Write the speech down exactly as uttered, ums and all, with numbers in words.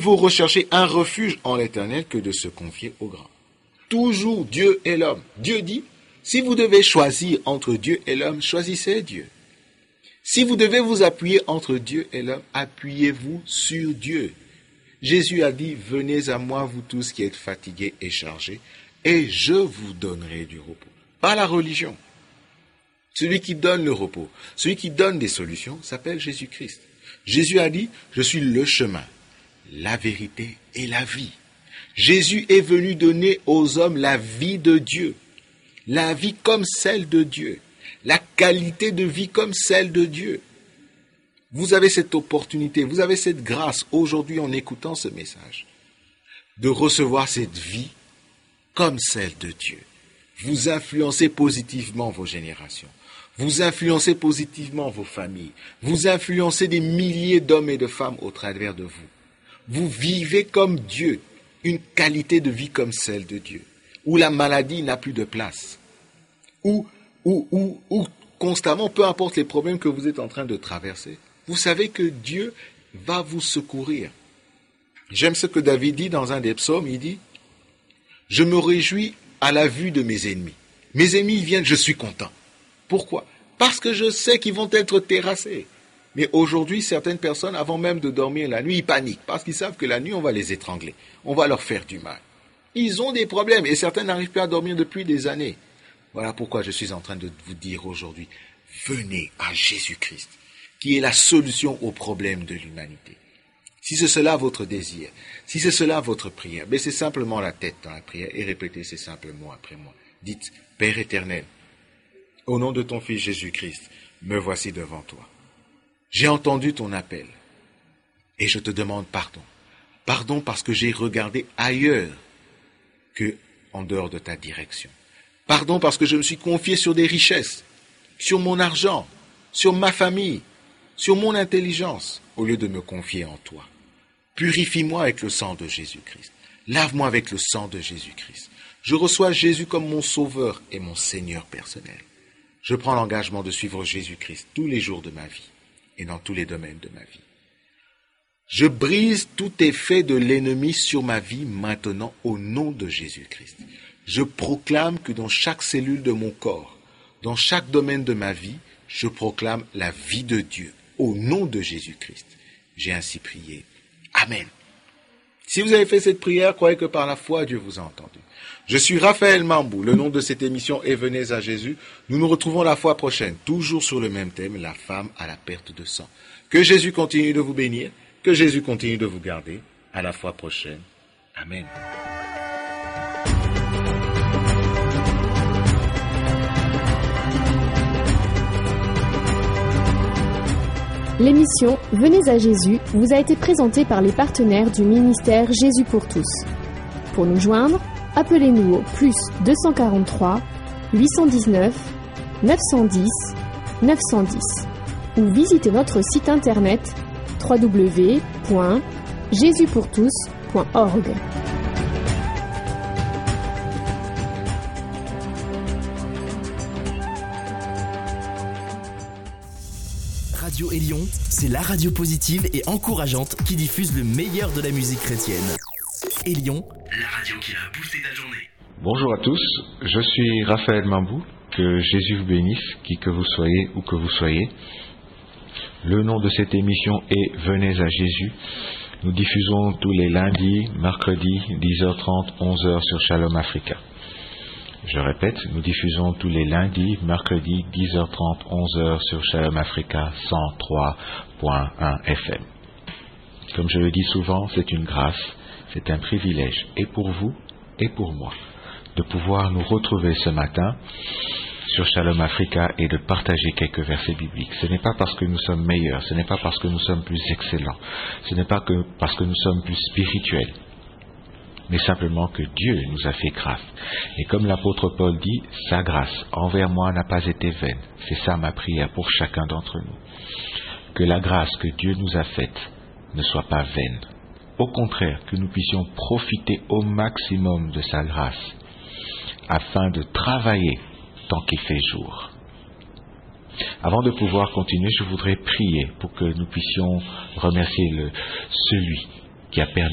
vaut rechercher un refuge en l'Éternel que de se confier au grand. Toujours Dieu et l'homme. Dieu dit, si vous devez choisir entre Dieu et l'homme, choisissez Dieu. Si vous devez vous appuyer entre Dieu et l'homme, appuyez-vous sur Dieu. Jésus a dit, venez à moi, vous tous qui êtes fatigués et chargés, et je vous donnerai du repos. Pas la religion. Celui qui donne le repos, celui qui donne des solutions, s'appelle Jésus-Christ. Jésus a dit, je suis le chemin, la vérité et la vie. Jésus est venu donner aux hommes la vie de Dieu, la vie comme celle de Dieu, la qualité de vie comme celle de Dieu. Vous avez cette opportunité, vous avez cette grâce aujourd'hui en écoutant ce message, de recevoir cette vie comme celle de Dieu. Vous influencez positivement vos générations, vous influencez positivement vos familles, vous influencez des milliers d'hommes et de femmes au travers de vous. Vous vivez comme Dieu, une qualité de vie comme celle de Dieu, où la maladie n'a plus de place, où, où, où, où constamment, peu importe les problèmes que vous êtes en train de traverser, vous savez que Dieu va vous secourir. J'aime ce que David dit dans un des psaumes, il dit, « Je me réjouis à la vue de mes ennemis. Mes ennemis viennent, je suis content. » Pourquoi? Parce que je sais qu'ils vont être terrassés. Mais aujourd'hui, certaines personnes, avant même de dormir la nuit, ils paniquent parce qu'ils savent que la nuit, on va les étrangler. On va leur faire du mal. Ils ont des problèmes et certains n'arrivent plus à dormir depuis des années. Voilà pourquoi je suis en train de vous dire aujourd'hui, venez à Jésus-Christ, qui est la solution aux problèmes de l'humanité. Si c'est cela votre désir, si c'est cela votre prière, baissez simplement la tête dans la prière et répétez ces simples mots après moi. Dites, Père éternel, au nom de ton Fils Jésus-Christ, me voici devant toi. J'ai entendu ton appel et je te demande pardon. Pardon parce que j'ai regardé ailleurs que en dehors de ta direction. Pardon parce que je me suis confié sur des richesses, sur mon argent, sur ma famille, sur mon intelligence, au lieu de me confier en toi. Purifie-moi avec le sang de Jésus-Christ. Lave-moi avec le sang de Jésus-Christ. Je reçois Jésus comme mon sauveur et mon Seigneur personnel. Je prends l'engagement de suivre Jésus-Christ tous les jours de ma vie et dans tous les domaines de ma vie. Je brise tout effet de l'ennemi sur ma vie maintenant au nom de Jésus-Christ. Je proclame que dans chaque cellule de mon corps, dans chaque domaine de ma vie, je proclame la vie de Dieu au nom de Jésus-Christ. J'ai ainsi prié. Amen. Si vous avez fait cette prière, croyez que par la foi, Dieu vous a entendu. Je suis Raphaël Mambou. Le nom de cette émission est Venez à Jésus. Nous nous retrouvons la fois prochaine, toujours sur le même thème, la femme à la perte de sang. Que Jésus continue de vous bénir, que Jésus continue de vous garder. À la fois prochaine. Amen. L'émission Venez à Jésus vous a été présentée par les partenaires du ministère Jésus pour tous. Pour nous joindre, appelez-nous au plus deux cent quarante-trois, huit cent dix-neuf, neuf cent dix, neuf cent dix ou visitez notre site internet w w w point jésus pour tous point org. Radio Élion, c'est la radio positive et encourageante qui diffuse le meilleur de la musique chrétienne. Élion, la radio qui a boosté ta journée. Bonjour à tous, je suis Raphaël Mambou, que Jésus vous bénisse, qui que vous soyez, où que vous soyez. Le nom de cette émission est Venez à Jésus. Nous diffusons tous les lundis, mercredis, dix heures trente, onze heures sur Shalom Africa. Je répète, nous diffusons tous les lundis, mercredis, dix heures trente, onze heures sur Shalom Africa cent trois point un F M. Comme je le dis souvent, c'est une grâce, c'est un privilège, et pour vous, et pour moi, de pouvoir nous retrouver ce matin sur Shalom Africa et de partager quelques versets bibliques. Ce n'est pas parce que nous sommes meilleurs, ce n'est pas parce que nous sommes plus excellents, ce n'est pas que parce que nous sommes plus spirituels, mais simplement que Dieu nous a fait grâce. Et comme l'apôtre Paul dit, sa grâce envers moi n'a pas été vaine. C'est ça ma prière pour chacun d'entre nous. Que la grâce que Dieu nous a faite ne soit pas vaine. Au contraire, que nous puissions profiter au maximum de sa grâce, afin de travailler tant qu'il fait jour. Avant de pouvoir continuer, je voudrais prier pour que nous puissions remercier le, celui qui a permis